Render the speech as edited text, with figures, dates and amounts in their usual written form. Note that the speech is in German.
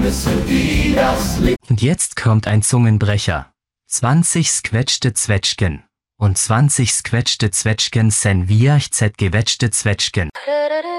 Und jetzt kommt ein Zungenbrecher. 20 squetschte Zwetschgen. Und 20 squetschte Zwetschgen sen wie ich gewetschte Zwetschgen.